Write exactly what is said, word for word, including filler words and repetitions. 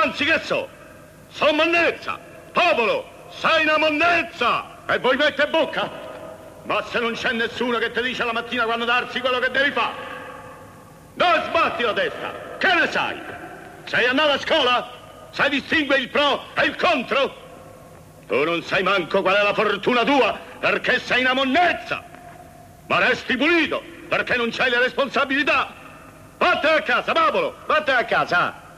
anzi che so? So monnezza! Popolo, sei una monnezza! E voi mette bocca? Ma se non c'è nessuno che ti dice la mattina quando darsi quello che devi fare? Dove sbatti la testa? Che ne sai? Sei andato a scuola? Sai distinguere il pro e il contro? Tu non sai manco qual è la fortuna tua, perché sei una monnezza! Ma resti pulito, perché non c'hai le responsabilità! Vattene a casa, popolo! Vattene a casa!